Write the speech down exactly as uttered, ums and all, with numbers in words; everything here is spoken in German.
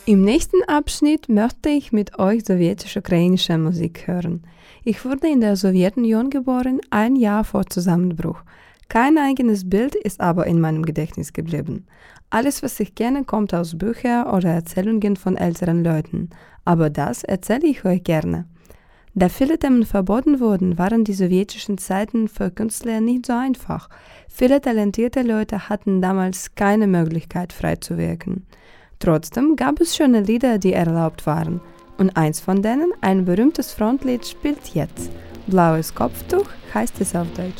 Im nächsten Abschnitt möchte ich mit euch sowjetisch-ukrainische Musik hören. Ich wurde in der Sowjetunion geboren, ein Jahr vor Zusammenbruch. Kein eigenes Bild ist aber in meinem Gedächtnis geblieben. Alles, was ich kenne, kommt aus Büchern oder Erzählungen von älteren Leuten. Aber das erzähle ich euch gerne. Da viele Themen verboten wurden, waren die sowjetischen Zeiten für Künstler nicht so einfach. Viele talentierte Leute hatten damals keine Möglichkeit, frei zu wirken. Trotzdem gab es schöne Lieder, die erlaubt waren. Und eins von denen, ein berühmtes Frontlied, spielt jetzt. Blaues Kopftuch heißt es auf Deutsch.